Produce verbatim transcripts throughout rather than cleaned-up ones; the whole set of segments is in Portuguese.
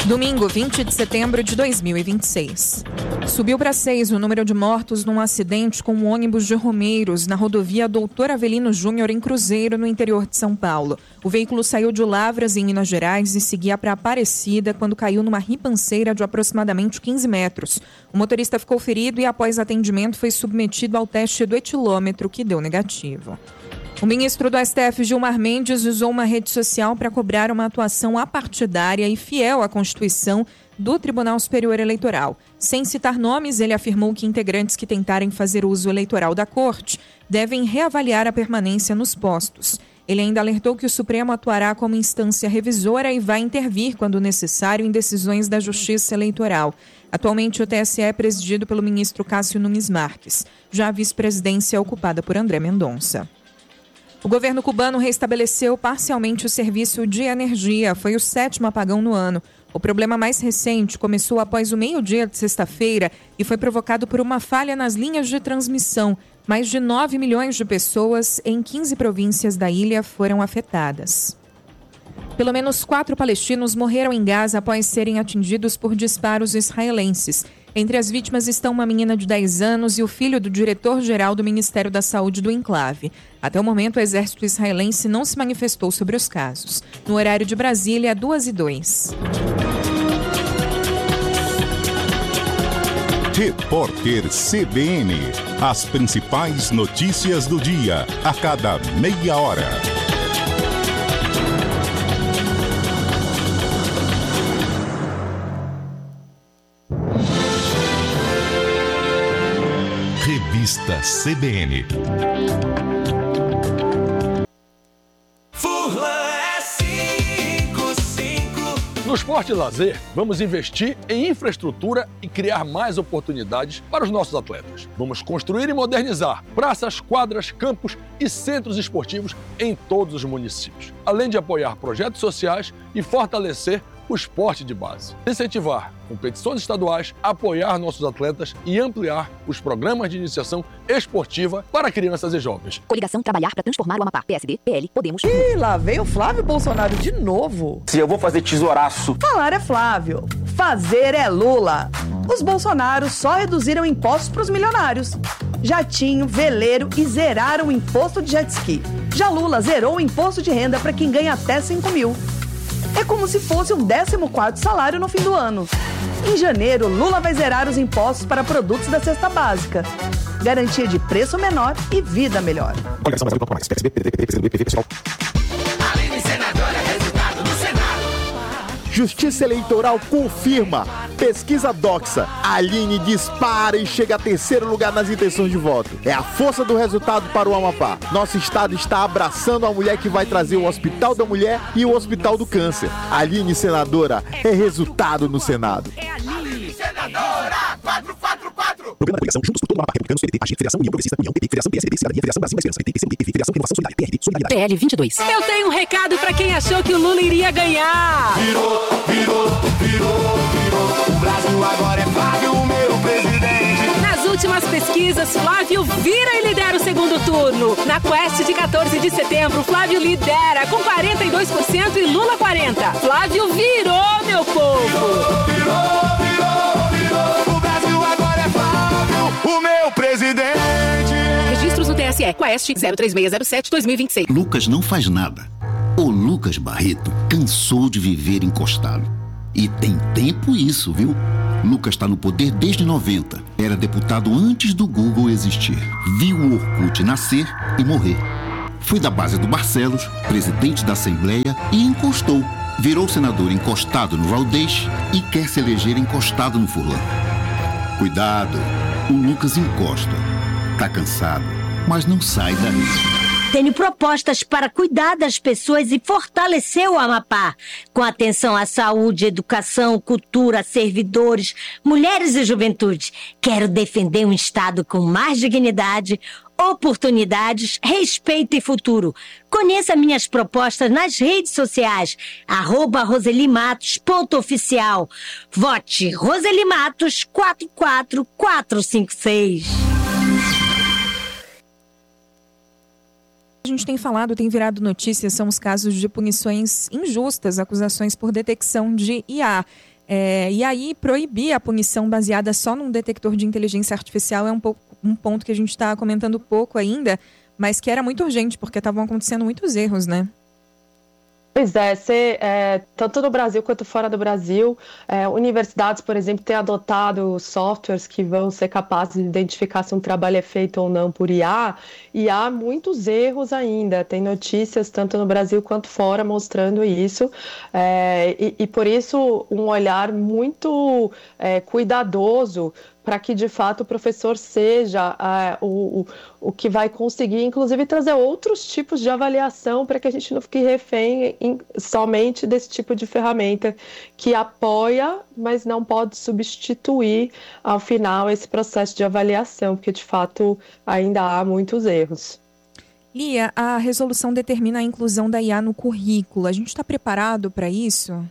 Domingo, vinte de setembro de dois mil e vinte e seis. Subiu para seis o número de mortos num acidente com um ônibus de Romeiros na rodovia Doutor Avelino Júnior, em Cruzeiro, no interior de São Paulo. O veículo saiu de Lavras, em Minas Gerais, e seguia para Aparecida quando caiu numa ribanceira de aproximadamente quinze metros. O motorista ficou ferido e, após atendimento, foi submetido ao teste do etilômetro, que deu negativo. O ministro do S T F, Gilmar Mendes, usou uma rede social para cobrar uma atuação apartidária e fiel à Constituição do Tribunal Superior Eleitoral. Sem citar nomes, ele afirmou que integrantes que tentarem fazer uso eleitoral da Corte devem reavaliar a permanência nos postos. Ele ainda alertou que o Supremo atuará como instância revisora e vai intervir, quando necessário, em decisões da Justiça Eleitoral. Atualmente, o T S E é presidido pelo ministro Cássio Nunes Marques. Já a vice-presidência é ocupada por André Mendonça. O governo cubano restabeleceu parcialmente o serviço de energia. Foi o sétimo apagão no ano. O problema mais recente começou após o meio-dia de sexta-feira e foi provocado por uma falha nas linhas de transmissão. Mais de nove milhões de pessoas em quinze províncias da ilha foram afetadas. Pelo menos quatro palestinos morreram em Gaza após serem atingidos por disparos israelenses. Entre as vítimas estão uma menina de dez anos e o filho do diretor-geral do Ministério da Saúde do enclave. Até o momento, o exército israelense não se manifestou sobre os casos. No horário de Brasília, duas e dois. Repórter C B N. As principais notícias do dia, a cada meia hora. Revista C B N. Furlan é cinquenta e cinco. No esporte e lazer, vamos investir em infraestrutura e criar mais oportunidades para os nossos atletas. Vamos construir e modernizar praças, quadras, campos e centros esportivos em todos os municípios, além de apoiar projetos sociais e fortalecer o esporte de base. Incentivar competições estaduais, apoiar nossos atletas e ampliar os programas de iniciação esportiva para crianças e jovens. Coligação Trabalhar para Transformar o Amapá. P S D, P L, Podemos. Ih, lá veio o Flávio Bolsonaro de novo. Se eu vou fazer tesouraço. Falar é Flávio, fazer é Lula. Os Bolsonaros só reduziram impostos para os milionários. Jatinho, veleiro e zeraram o imposto de jet ski. Já Lula zerou o imposto de renda para quem ganha até cinco mil. É como se fosse um décimo quarto salário no fim do ano. Em janeiro, Lula vai zerar os impostos para produtos da cesta básica. Garantia de preço menor e vida melhor. Justiça Eleitoral confirma. Pesquisa Doxa. Aline dispara e chega a terceiro lugar nas intenções de voto. É a força do resultado para o Amapá. Nosso estado está abraçando a mulher que vai trazer o Hospital da Mulher e o Hospital do Câncer. Aline, senadora, é resultado no Senado. É Aline, senadora, quatro quatro quatro. Programa da coligação Juntos por Todo o Amapá, Republicanos, P D T, Agir, Federação União Progressista, União, P T, Federação P S D B, Cidadania, Federação Brasil Mais Esperança, P T, P C M D, Federação Renovação Solidária, P R D, Solidariedade. P L vinte e dois. Eu tenho um recado pra quem achou que o Lula iria ganhar. Virou, virou, virou, virou. O Brasil agora é Flávio, o meu presidente. Nas últimas pesquisas, Flávio vira e lidera o segundo turno. Na Quest de quatorze de setembro, Flávio lidera com quarenta e dois por cento e Lula quarenta por cento. Flávio virou, meu povo. Virou, virou, virou, virou. O Brasil agora é Flávio, o meu presidente. Registros no T S E. Quest zero três seis zero sete dois mil e vinte e seis. Lucas não faz nada. O Lucas Barreto cansou de viver encostado. E tem tempo isso, viu? Lucas está no poder desde noventa. Era deputado antes do Google existir. Viu o Orkut nascer e morrer. Foi da base do Barcelos, presidente da Assembleia, e encostou. Virou senador encostado no Valdez e quer se eleger encostado no Furlan. Cuidado, o Lucas encosta. Tá cansado, mas não sai daí. Tenho propostas para cuidar das pessoas e fortalecer o Amapá, com atenção à saúde, educação, cultura, servidores, mulheres e juventude. Quero defender um Estado com mais dignidade, oportunidades, respeito e futuro. Conheça minhas propostas nas redes sociais, arroba roselimatos ponto oficial. Vote Roseli Matos quatro quatro quatro cinco seis. A gente tem falado, tem virado notícias, são os casos de punições injustas, acusações por detecção de I A. É, e aí, proibir a punição baseada só num detector de inteligência artificial é um, pouco, um ponto que a gente está comentando pouco ainda, mas que era muito urgente, porque estavam acontecendo muitos erros, né? Pois é, ser, é, tanto no Brasil quanto fora do Brasil, é, universidades, por exemplo, têm adotado softwares que vão ser capazes de identificar se um trabalho é feito ou não por I A, e há muitos erros ainda. Tem notícias tanto no Brasil quanto fora mostrando isso, é, e, e por isso um olhar muito é, cuidadoso para que, de fato, o professor seja uh, o, o, o que vai conseguir, inclusive, trazer outros tipos de avaliação para que a gente não fique refém em, somente desse tipo de ferramenta que apoia, mas não pode substituir, ao final, esse processo de avaliação, porque, de fato, ainda há muitos erros. Lia, a resolução determina a inclusão da I A no currículo. A gente está preparado para isso?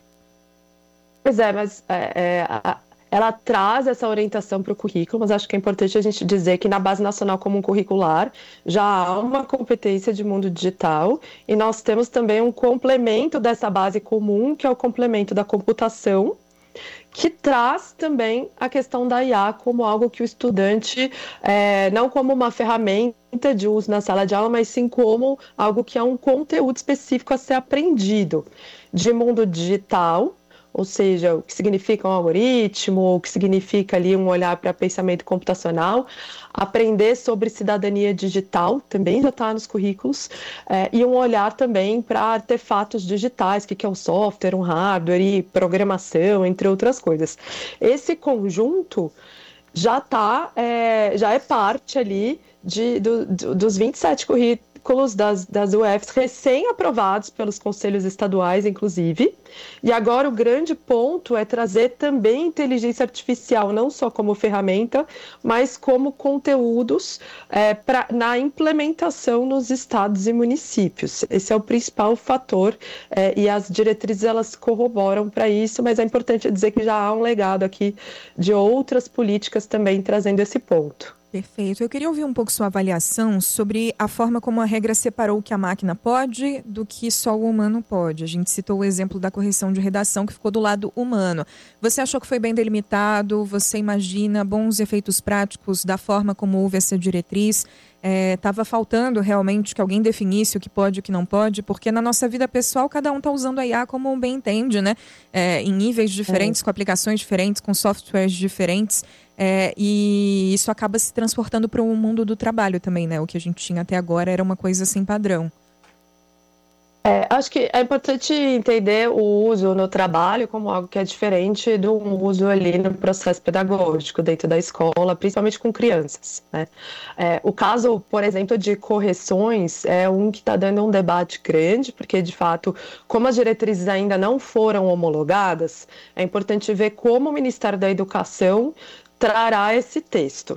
Pois é, mas... É, é, a... Ela traz essa orientação para o currículo, mas acho que é importante a gente dizer que na Base Nacional Comum Curricular já há uma competência de mundo digital e nós temos também um complemento dessa base comum, que é o complemento da computação, que traz também a questão da I A como algo que o estudante, é, não como uma ferramenta de uso na sala de aula, mas sim como algo que é um conteúdo específico a ser aprendido de mundo digital. Ou seja, o que significa um algoritmo, o que significa ali um olhar para pensamento computacional, aprender sobre cidadania digital, também já está nos currículos, é, e um olhar também para artefatos digitais, o que, que é um software, um hardware e programação, entre outras coisas. Esse conjunto já, tá, é, já é parte ali de, do, do, dos vinte e sete currículos das, das U Fs recém-aprovados pelos conselhos estaduais, inclusive. E agora o grande ponto é trazer também inteligência artificial, não só como ferramenta, mas como conteúdos é, pra, na implementação nos estados e municípios. Esse é o principal fator é, e as diretrizes elas corroboram para isso, mas é importante dizer que já há um legado aqui de outras políticas também trazendo esse ponto. Perfeito. Eu queria ouvir um pouco sua avaliação sobre a forma como a regra separou o que a máquina pode do que só o humano pode. A gente citou o exemplo da correção de redação que ficou do lado humano. Você achou que foi bem delimitado? Você imagina bons efeitos práticos da forma como houve essa diretriz? Estava é, faltando realmente que alguém definisse o que pode e o que não pode, porque na nossa vida pessoal cada um está usando a I A como bem entende, né? É, em níveis diferentes, é. com aplicações diferentes, com softwares diferentes. É, e isso acaba se transportando para o mundo do trabalho também, né? O que a gente tinha até agora era uma coisa sem padrão. É, acho que é importante entender o uso no trabalho como algo que é diferente do uso ali no processo pedagógico dentro da escola, principalmente com crianças, né? É, o caso, por exemplo, de correções é um que está dando um debate grande, porque, de fato, como as diretrizes ainda não foram homologadas, é importante ver como o Ministério da Educação trará esse texto.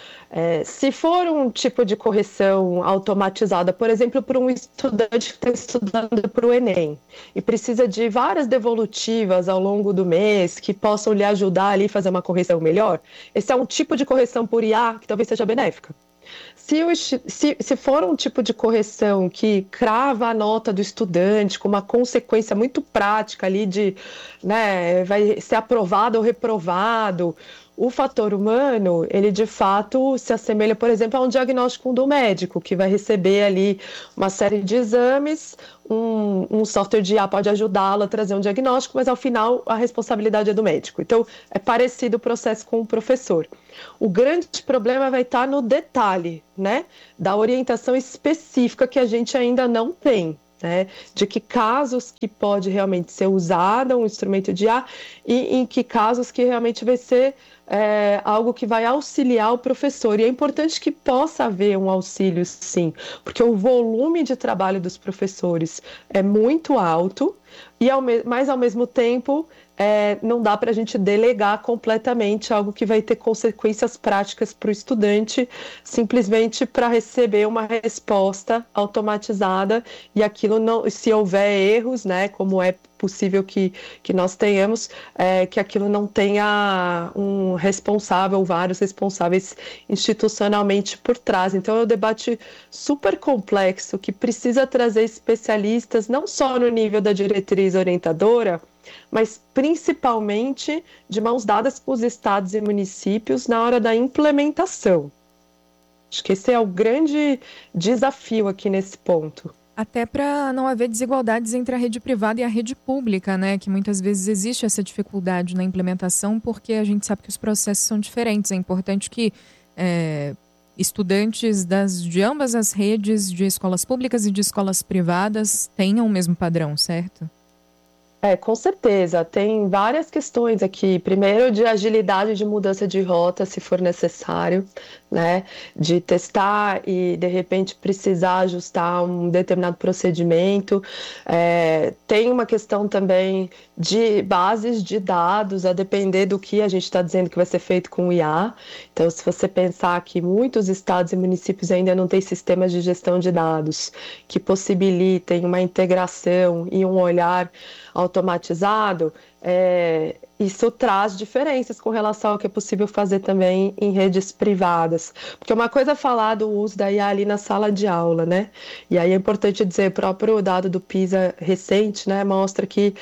É, se for um tipo de correção automatizada, por exemplo, para um estudante que está estudando para o Enem e precisa de várias devolutivas ao longo do mês que possam lhe ajudar ali a fazer uma correção melhor, esse é um tipo de correção por I A que talvez seja benéfica. Se, o, se, se for um tipo de correção que crava a nota do estudante com uma consequência muito prática ali de, né, vai ser aprovado ou reprovado, o fator humano, ele de fato se assemelha, por exemplo, a um diagnóstico do médico, que vai receber ali uma série de exames, um, um software de I A pode ajudá-lo a trazer um diagnóstico, mas ao final a responsabilidade é do médico. Então, é parecido o processo com o professor. O grande problema vai estar no detalhe, né, da orientação específica que a gente ainda não tem. Né, de que casos que pode realmente ser usado um instrumento de I A e em que casos que realmente vai ser é, algo que vai auxiliar o professor. E é importante que possa haver um auxílio, sim, porque o volume de trabalho dos professores é muito alto, e ao me- mas ao mesmo tempo é, não dá para a gente delegar completamente algo que vai ter consequências práticas para o estudante, simplesmente para receber uma resposta automatizada, e aquilo não, se houver erros, né, como é possível que, que nós tenhamos, é, que aquilo não tenha um responsável, vários responsáveis institucionalmente por trás. Então é um debate super complexo que precisa trazer especialistas, não só no nível da diretriz orientadora, mas principalmente de mãos dadas com os estados e municípios na hora da implementação. Acho que esse é o grande desafio aqui nesse ponto. Até para não haver desigualdades entre a rede privada e a rede pública, né? Que muitas vezes existe essa dificuldade na implementação, porque a gente sabe que os processos são diferentes. É importante que é, estudantes das, de ambas as redes, de escolas públicas e de escolas privadas, tenham o mesmo padrão, certo? É, com certeza. Tem várias questões aqui. Primeiro, de agilidade de mudança de rota, se for necessário, né? De testar e, de repente, precisar ajustar um determinado procedimento. É, tem uma questão também de bases de dados, a depender do que a gente está dizendo que vai ser feito com o I A. Então, se você pensar que muitos estados e municípios ainda não têm sistemas de gestão de dados que possibilitem uma integração e um olhar automatizado, é, isso traz diferenças com relação ao que é possível fazer também em redes privadas. Porque uma coisa é falar do uso da I A ali na sala de aula, né? E aí é importante dizer, o próprio dado do PISA recente, né, mostra que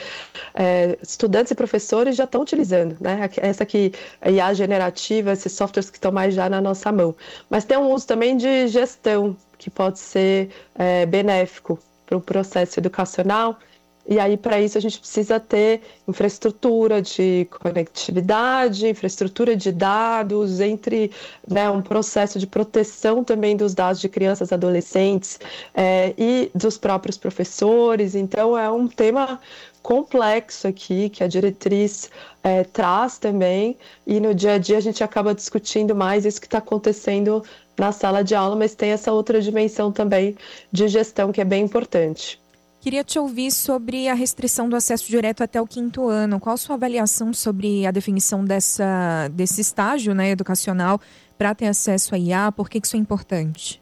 é, estudantes e professores já estão utilizando, né? Essa aqui, a I A generativa, esses softwares que estão mais já na nossa mão. Mas tem um uso também de gestão, que pode ser é, benéfico para o processo educacional. E aí, para isso, a gente precisa ter infraestrutura de conectividade, infraestrutura de dados, entre, né, um processo de proteção também dos dados de crianças e adolescentes é, e dos próprios professores. Então, é um tema complexo aqui, que a diretriz é, traz também, e no dia a dia a gente acaba discutindo mais isso que está acontecendo na sala de aula, mas tem essa outra dimensão também de gestão que é bem importante. Queria te ouvir sobre a restrição do acesso direto até o quinto ano. Qual a sua avaliação sobre a definição dessa, desse estágio, né, educacional para ter acesso a I A? Por que isso é importante?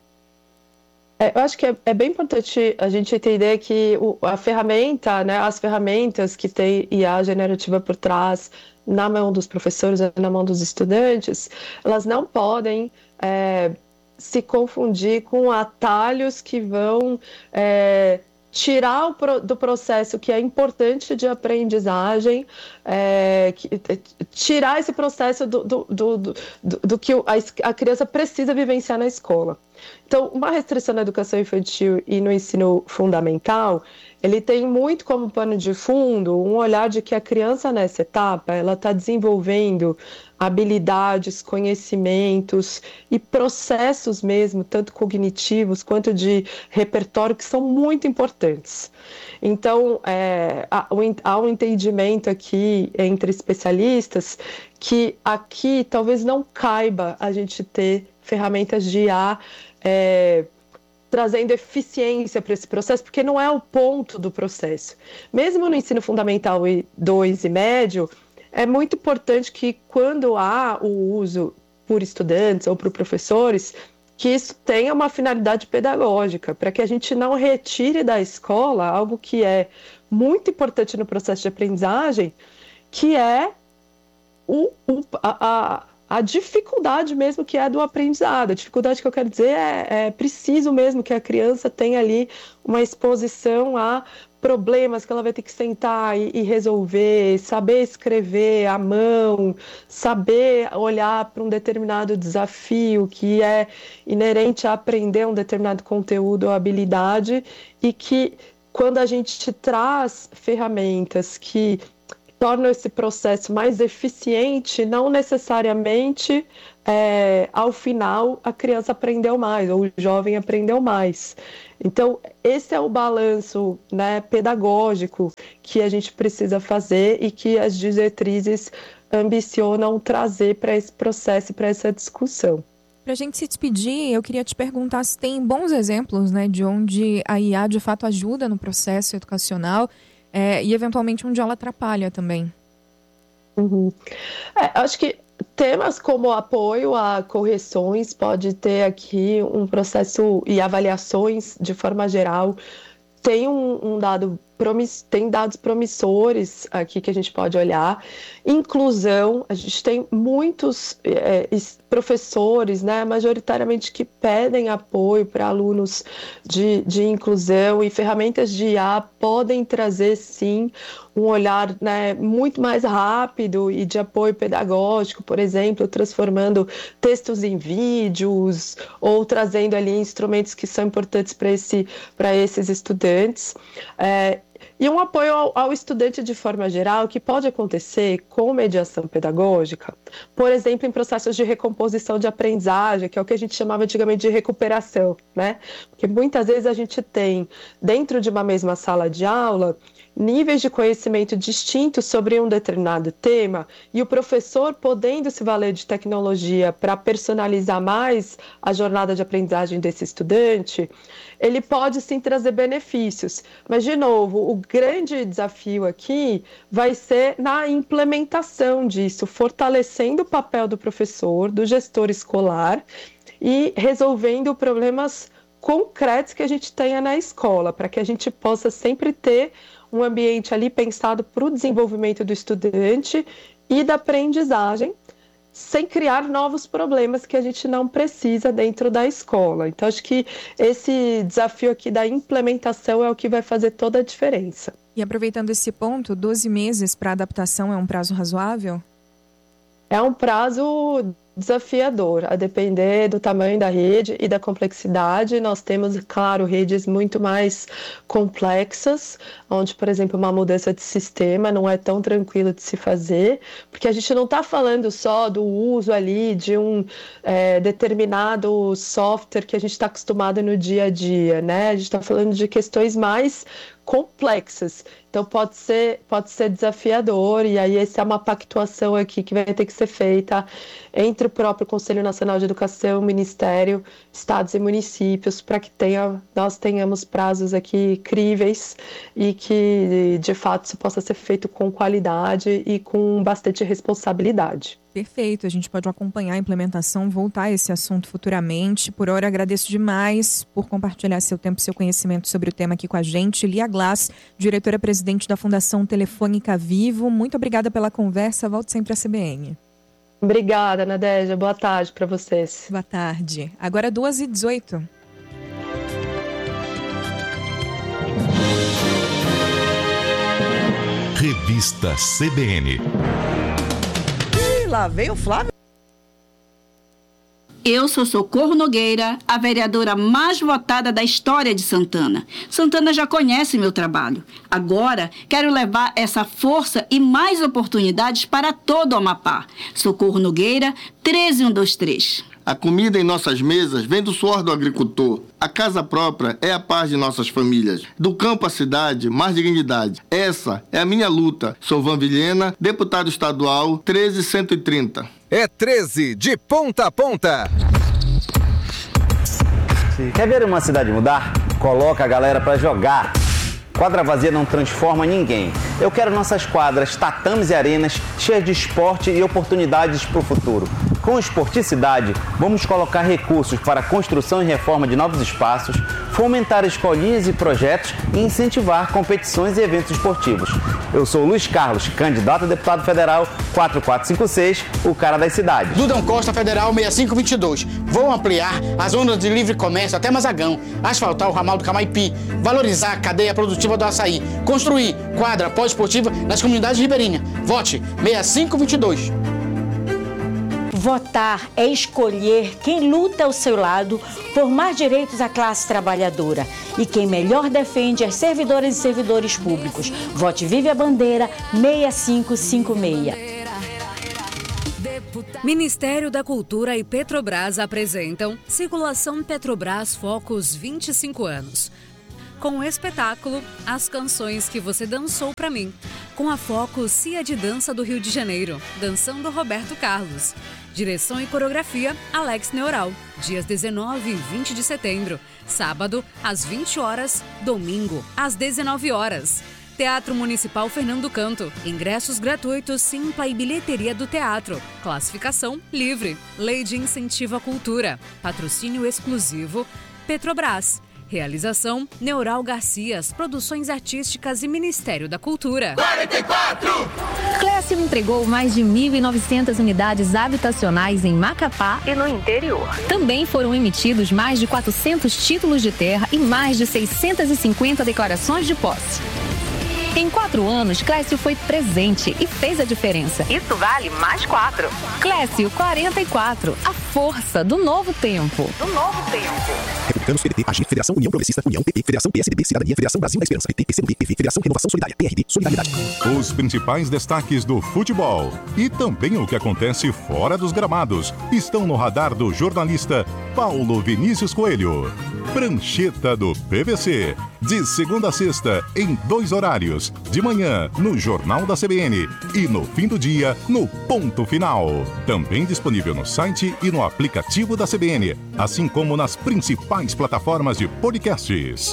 É, eu acho que é, é bem importante a gente entender que o, a ferramenta, né, as ferramentas que tem I A generativa por trás, na mão dos professores, na mão dos estudantes, elas não podem é, se confundir com atalhos que vão... É, tirar o pro, do processo que é importante de aprendizagem, é, que, tirar esse processo do, do, do, do, do que a, a criança precisa vivenciar na escola. Então, uma restrição na educação infantil e no ensino fundamental, ele tem muito como pano de fundo um olhar de que a criança nessa etapa, ela está desenvolvendo habilidades, conhecimentos e processos mesmo, tanto cognitivos quanto de repertório, que são muito importantes. Então, é, há um entendimento aqui entre especialistas que aqui talvez não caiba a gente ter ferramentas de I A é, trazendo eficiência para esse processo, porque não é o ponto do processo. Mesmo no ensino fundamental dois e médio, é muito importante que quando há o uso por estudantes ou por professores, que isso tenha uma finalidade pedagógica, para que a gente não retire da escola algo que é muito importante no processo de aprendizagem, que é o, o, a, a, a dificuldade mesmo que é do aprendizado. A dificuldade que eu quero dizer é, é preciso mesmo que a criança tenha ali uma exposição a problemas que ela vai ter que sentar e, e resolver, saber escrever à mão, saber olhar para um determinado desafio que é inerente a aprender um determinado conteúdo ou habilidade, e que quando a gente traz ferramentas que tornam esse processo mais eficiente, não necessariamente é, ao final a criança aprendeu mais, ou o jovem aprendeu mais. Então, esse é o balanço, né, pedagógico que a gente precisa fazer e que as diretrizes ambicionam trazer para esse processo e para essa discussão. Para a gente se despedir, eu queria te perguntar se tem bons exemplos, né, de onde a I A de fato ajuda no processo educacional é, e eventualmente onde ela atrapalha também. Uhum. É, acho que temas como apoio a correções pode ter aqui um processo e avaliações de forma geral. Tem um, um dado promiss... tem dados promissores aqui que a gente pode olhar. Inclusão, a gente tem muitos é, professores, né, majoritariamente que pedem apoio para alunos de, de inclusão, e ferramentas de I A podem trazer, sim, um olhar, né, muito mais rápido e de apoio pedagógico, por exemplo, transformando textos em vídeos ou trazendo ali instrumentos que são importantes para esse, para esses estudantes. É, E um apoio ao, ao estudante de forma geral, que pode acontecer com mediação pedagógica, por exemplo, em processos de recomposição de aprendizagem, que é o que a gente chamava antigamente de recuperação, né? Porque muitas vezes a gente tem, dentro de uma mesma sala de aula, níveis de conhecimento distintos sobre um determinado tema, e o professor, podendo se valer de tecnologia para personalizar mais a jornada de aprendizagem desse estudante, ele pode sim trazer benefícios. Mas, de novo, o grande desafio aqui vai ser na implementação disso, fortalecendo o papel do professor, do gestor escolar e resolvendo problemas concretos que a gente tenha na escola, para que a gente possa sempre ter um ambiente ali pensado para o desenvolvimento do estudante e da aprendizagem, sem criar novos problemas que a gente não precisa dentro da escola. Então, acho que esse desafio aqui da implementação é o que vai fazer toda a diferença. E aproveitando esse ponto, doze meses para adaptação é um prazo razoável? É um prazo desafiador, a depender do tamanho da rede e da complexidade. Nós temos, claro, redes muito mais complexas, onde, por exemplo, uma mudança de sistema não é tão tranquilo de se fazer, porque a gente não está falando só do uso ali de um é, determinado software que a gente está acostumado no dia a dia, né? A gente está falando de questões mais complexas, então pode ser, pode ser desafiador, e aí essa é uma pactuação aqui que vai ter que ser feita entre o próprio Conselho Nacional de Educação, Ministério, Estados e municípios, para que tenha, nós tenhamos prazos aqui críveis e que, de fato, isso possa ser feito com qualidade e com bastante responsabilidade. Perfeito, a gente pode acompanhar a implementação, voltar a esse assunto futuramente. Por hora, agradeço demais por compartilhar seu tempo e seu conhecimento sobre o tema aqui com a gente. Lia Glass, diretora-presidente da Fundação Telefônica Vivo, muito obrigada pela conversa, volte sempre à C B N. Obrigada, Nadégia, boa tarde para vocês. Boa tarde. Agora duas e dezoito. Revista C B N. Lá vem o Flávio. Eu sou Socorro Nogueira, a vereadora mais votada da história de Santana. Santana já conhece meu trabalho. Agora, quero levar essa força e mais oportunidades para todo o Amapá. Socorro Nogueira, treze mil cento e vinte e três. A comida em nossas mesas vem do suor do agricultor. A casa própria é a paz de nossas famílias. Do campo à cidade, mais dignidade. Essa é a minha luta. Sou Van Vilhena, deputado estadual treze mil cento e trinta. É treze de ponta a ponta. Quer ver uma cidade mudar? Coloca a galera pra jogar. Quadra vazia não transforma ninguém. Eu quero nossas quadras, tatames e arenas cheias de esporte e oportunidades para o futuro. Com Esporticidade, vamos colocar recursos para a construção e reforma de novos espaços, fomentar escolinhas e projetos e incentivar competições e eventos esportivos. Eu sou Luiz Carlos, candidato a deputado federal quatro quatro cinco seis, o cara das cidades. Dudão Costa, federal seis cinco dois dois. Vou ampliar as zonas de livre comércio até Mazagão, asfaltar o ramal do Camaipi, valorizar a cadeia produtiva do açaí, construir quadra pós-esportiva nas comunidades ribeirinhas. Vote seis cinco dois dois. Votar é escolher quem luta ao seu lado por mais direitos à classe trabalhadora e quem melhor defende as servidoras e servidores públicos. Vote Vive a Bandeira seis cinco cinco seis. Ministério da Cultura e Petrobras apresentam Circulação Petrobras Focus vinte e cinco anos. Com o espetáculo As Canções que Você Dançou Pra Mim, com a Focus Cia de Dança do Rio de Janeiro, dançando Roberto Carlos. Direção e coreografia Alex Neural, dias dezenove e vinte de setembro, sábado às vinte horas, domingo às dezenove horas. Teatro Municipal Fernando Canto, ingressos gratuitos, Simpla e bilheteria do teatro, classificação livre, Lei de Incentivo à Cultura, patrocínio exclusivo Petrobras. Realização Neural Garcias, Produções Artísticas e Ministério da Cultura. quarenta e quatro! Clécio entregou mais de mil e novecentas unidades habitacionais em Macapá e no interior. Também foram emitidos mais de quatrocentos títulos de terra e mais de seiscentas e cinquenta declarações de posse. Em quatro anos, Clécio foi presente e fez a diferença. Isso vale mais quatro. Clécio quarenta e quatro, a força do novo tempo. Do novo tempo. Republicanos, P D T, A G, Federação União Progressista, União, P P, Federação P S D B, Cidadania, Federação Brasil da Esperança, P T, P C do B, P V, Federação Renovação Solidária, P R D, Solidariedade. Os principais destaques do futebol e também o que acontece fora dos gramados estão no radar do jornalista Paulo Vinícius Coelho. Prancheta do P V C, de segunda a sexta, em dois horários, de manhã no Jornal da C B N e no fim do dia no Ponto Final. Também disponível no site e no aplicativo da C B N, assim como nas principais plataformas de podcasts.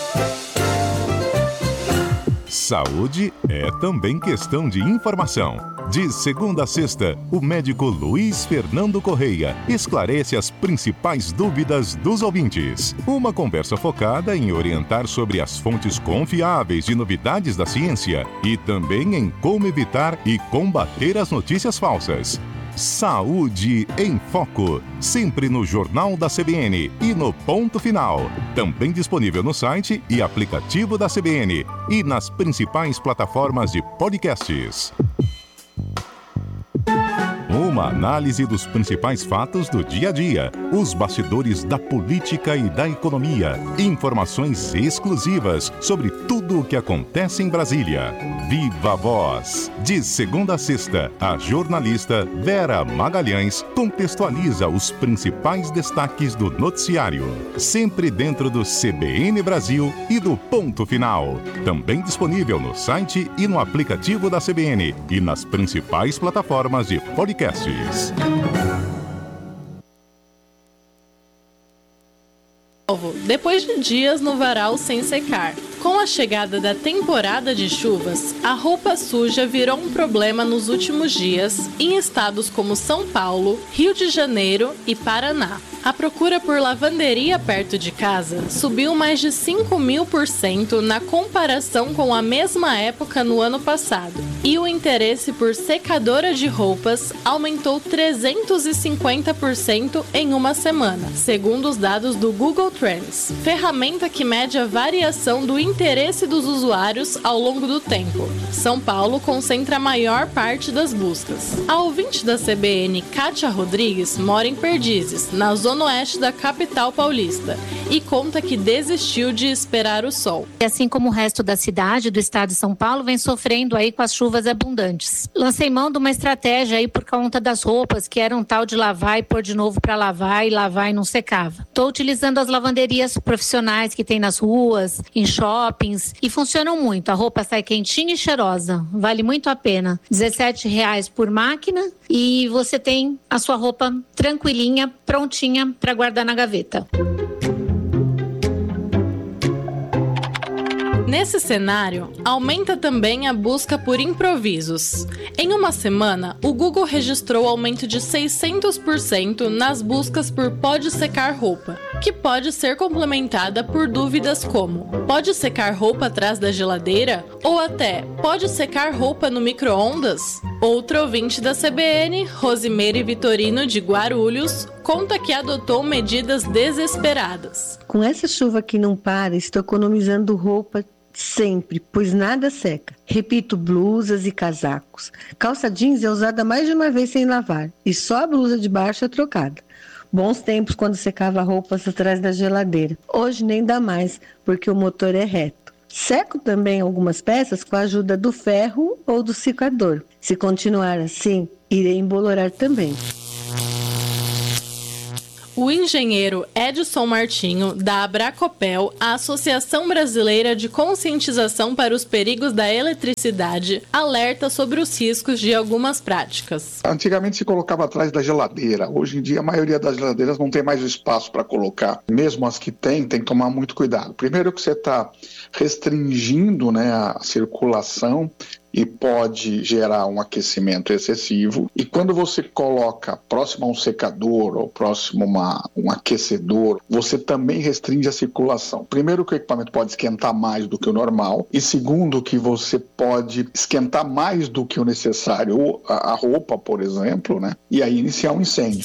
Saúde é também questão de informação. De segunda a sexta, o médico Luiz Fernando Correia esclarece as principais dúvidas dos ouvintes. Uma conversa focada em orientar sobre as fontes confiáveis de novidades da ciência e também em como evitar e combater as notícias falsas. Saúde em Foco, sempre no Jornal da C B N e no Ponto Final. Também disponível no site e aplicativo da C B N e nas principais plataformas de podcasts. Uma análise dos principais fatos do dia a dia, os bastidores da política e da economia, informações exclusivas sobre tudo o que acontece em Brasília. Viva Voz! De segunda a sexta, a jornalista Vera Magalhães contextualiza os principais destaques do noticiário, sempre dentro do C B N Brasil e do Ponto Final. Também disponível no site e no aplicativo da C B N e nas principais plataformas de podcasts. Depois de dias no varal sem secar. Com a chegada da temporada de chuvas, a roupa suja virou um problema nos últimos dias em estados como São Paulo, Rio de Janeiro e Paraná. A procura por lavanderia perto de casa subiu mais de cinco mil por cento na comparação com a mesma época no ano passado. E o interesse por secadora de roupas aumentou trezentos e cinquenta por cento em uma semana, segundo os dados do Google Trends, ferramenta que mede a variação do interesse dos usuários ao longo do tempo. São Paulo concentra a maior parte das buscas. A ouvinte da C B N, Kátia Rodrigues, mora em Perdizes, na zona oeste da capital paulista, e conta que desistiu de esperar o sol. Assim como o resto da cidade do estado de São Paulo vem sofrendo aí com as chuvas abundantes. Lancei mão de uma estratégia aí por conta das roupas que eram tal de lavar e pôr de novo para lavar e lavar e não secava. Estou utilizando as lavanderias profissionais que tem nas ruas, em shoppings, e funcionam muito. A roupa sai quentinha e cheirosa. Vale muito a pena. dezessete reais por máquina e você tem a sua roupa tranquilinha, prontinha para guardar na gaveta. Nesse cenário, aumenta também a busca por improvisos. Em uma semana, o Google registrou aumento de seiscentos por cento nas buscas por pode secar roupa, que pode ser complementada por dúvidas como: pode secar roupa atrás da geladeira? Ou até, pode secar roupa no micro-ondas? Outro ouvinte da C B N, Rosimeire Vitorino de Guarulhos, conta que adotou medidas desesperadas. Com essa chuva que não para, estou economizando roupa sempre, pois nada seca. Repito, blusas e casacos. Calça jeans é usada mais de uma vez sem lavar, e só a blusa de baixo é trocada. Bons tempos quando secava roupas atrás da geladeira. Hoje nem dá mais, porque o motor é reto. Seco também algumas peças com a ajuda do ferro ou do secador. Se continuar assim, irei embolorar também. O engenheiro Edson Martinho, da Abracopel, a Associação Brasileira de Conscientização para os Perigos da Eletricidade, alerta sobre os riscos de algumas práticas. Antigamente se colocava atrás da geladeira. Hoje em dia a maioria das geladeiras não tem mais espaço para colocar. Mesmo as que tem, tem que tomar muito cuidado. Primeiro que você está restringindo, né, a circulação e pode gerar um aquecimento excessivo. E quando você coloca próximo a um secador ou próximo a uma, um aquecedor, você também restringe a circulação. Primeiro, que o equipamento pode esquentar mais do que o normal, e segundo, que você pode esquentar mais do que o necessário a, a roupa, por exemplo, né? E aí iniciar um incêndio.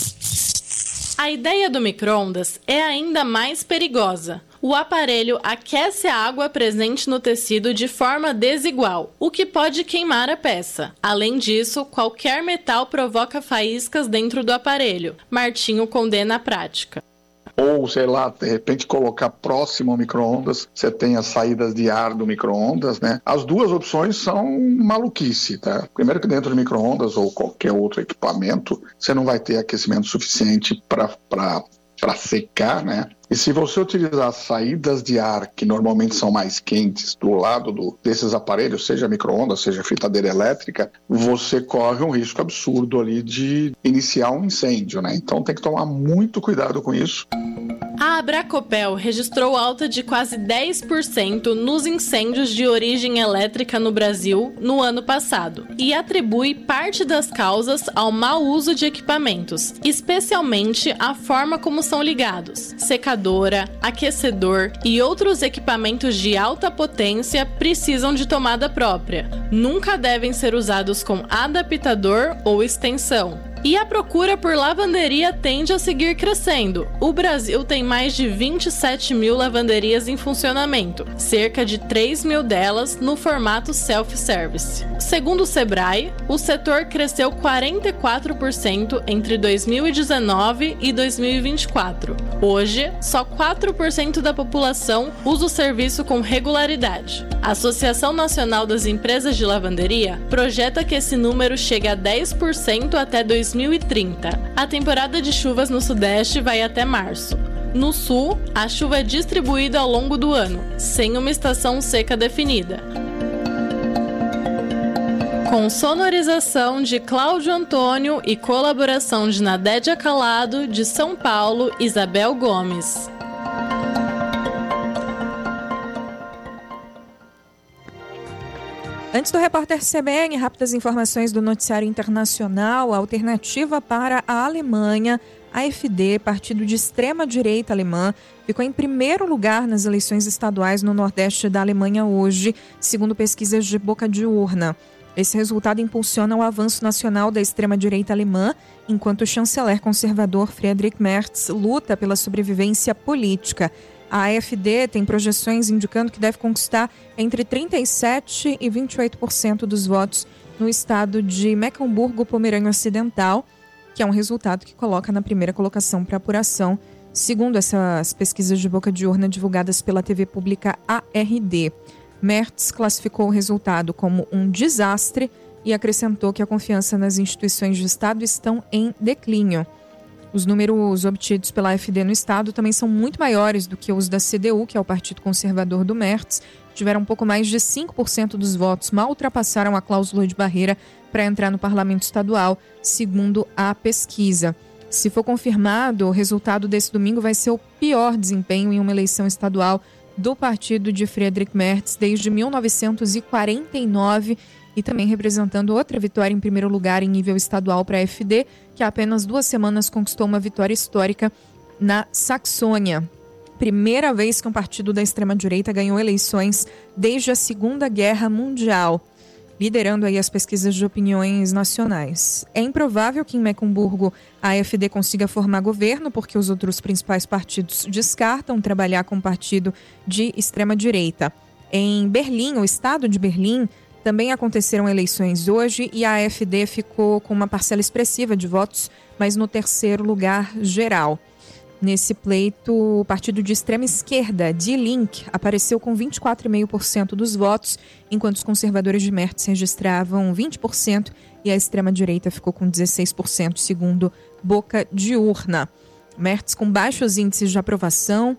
A ideia do micro-ondas é ainda mais perigosa. O aparelho aquece a água presente no tecido de forma desigual, o que pode queimar a peça. Além disso, qualquer metal provoca faíscas dentro do aparelho. Martinho condena a prática. Ou, sei lá, de repente colocar próximo ao micro-ondas, você tem as saídas de ar do micro-ondas, né? As duas opções são maluquice, tá? Primeiro que dentro do micro-ondas ou qualquer outro equipamento, você não vai ter aquecimento suficiente para para secar, né? E se você utilizar saídas de ar que normalmente são mais quentes do lado do, desses aparelhos, seja micro-ondas, seja fritadeira elétrica, você corre um risco absurdo ali de iniciar um incêndio, né? Então tem que tomar muito cuidado com isso. A Abracopel registrou alta de quase dez por cento nos incêndios de origem elétrica no Brasil no ano passado e atribui parte das causas ao mau uso de equipamentos, especialmente a forma como são ligados. Secadora, aquecedor e outros equipamentos de alta potência precisam de tomada própria. Nunca devem ser usados com adaptador ou extensão. E a procura por lavanderia tende a seguir crescendo. O Brasil tem mais de vinte e sete mil lavanderias em funcionamento, cerca de três mil delas no formato self-service. Segundo o Sebrae, o setor cresceu quarenta e quatro por cento entre dois mil e dezenove e dois mil e vinte e quatro. Hoje, só quatro por cento da população usa o serviço com regularidade. A Associação Nacional das Empresas de Lavanderia projeta que esse número chegue a dez por cento até dois mil e trinta. A temporada de chuvas no Sudeste vai até março. No Sul, a chuva é distribuída ao longo do ano, sem uma estação seca definida. Com sonorização de Cláudio Antônio e colaboração de Nadédia Calado, de São Paulo, Isabel Gomes. Antes do repórter C B N, rápidas informações do noticiário internacional. A alternativa para a Alemanha, a AfD, partido de extrema-direita alemã, ficou em primeiro lugar nas eleições estaduais no Nordeste da Alemanha hoje, segundo pesquisas de boca de urna. Esse resultado impulsiona o avanço nacional da extrema-direita alemã, enquanto o chanceler conservador Friedrich Merz luta pela sobrevivência política. A AfD tem projeções indicando que deve conquistar entre trinta e sete por cento e vinte e oito por cento dos votos no estado de Mecklemburgo-Pomerânia Ocidental, que é um resultado que coloca na primeira colocação para apuração, segundo essas pesquisas de boca de urna divulgadas pela T V pública A R D. Merz classificou o resultado como um desastre e acrescentou que a confiança nas instituições de Estado estão em declínio. Os números obtidos pela AfD no estado também são muito maiores do que os da C D U, que é o partido conservador do Merz. Tiveram um pouco mais de cinco por cento dos votos, mal ultrapassaram a cláusula de barreira para entrar no parlamento estadual, segundo a pesquisa. Se for confirmado, o resultado desse domingo vai ser o pior desempenho em uma eleição estadual do partido de Friedrich Merz desde mil novecentos e quarenta e nove, e também representando outra vitória em primeiro lugar em nível estadual para a AfD, que há apenas duas semanas conquistou uma vitória histórica na Saxônia. Primeira vez que um partido da extrema-direita ganhou eleições desde a Segunda Guerra Mundial, liderando aí as pesquisas de opiniões nacionais. É improvável que em Mecklemburgo a AfD consiga formar governo, porque os outros principais partidos descartam trabalhar com um partido de extrema-direita. Em Berlim, o estado de Berlim, também aconteceram eleições hoje e a AfD ficou com uma parcela expressiva de votos, mas no terceiro lugar geral. Nesse pleito, o partido de extrema esquerda, Die Linke, apareceu com vinte e quatro vírgula cinco por cento dos votos, enquanto os conservadores de Merz registravam vinte por cento e a extrema-direita ficou com dezesseis por cento, segundo boca de urna. Merz, com baixos índices de aprovação,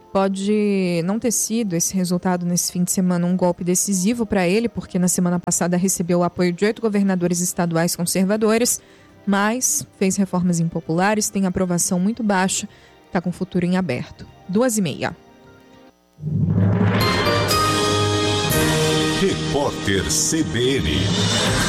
pode não ter sido esse resultado nesse fim de semana um golpe decisivo para ele, porque na semana passada recebeu o apoio de oito governadores estaduais conservadores, mas fez reformas impopulares, tem aprovação muito baixa, está com o futuro em aberto. Duas e meia. Repórter C B N.